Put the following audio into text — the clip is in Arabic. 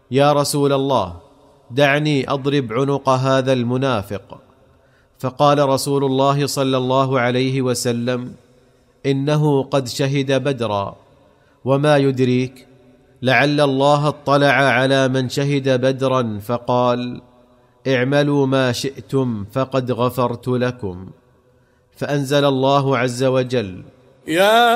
يا رسول الله، دعني أضرب عنق هذا المنافق. فقال رسول الله صلى الله عليه وسلم: إنه قد شهد بدرا، وما يدريك لعل الله اطلع على من شهد بدرا فقال: اعملوا ما شئتم فقد غفرت لكم. فأنزل الله عز وجل: يا